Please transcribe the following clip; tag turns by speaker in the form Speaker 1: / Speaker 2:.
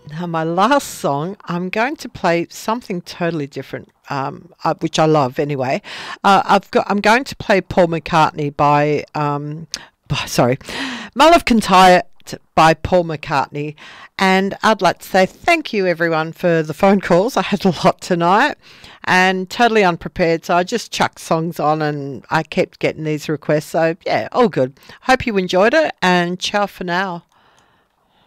Speaker 1: Now, my last song, I'm going to play something totally different, which I love anyway. I'm going to play Paul McCartney sorry, Mull of Kintyre by Paul McCartney. And I'd like to say thank you, everyone, for the phone calls. I had a lot tonight and totally unprepared. So I just chucked songs on and I kept getting these requests. So, yeah, all good. Hope you enjoyed it and ciao for now.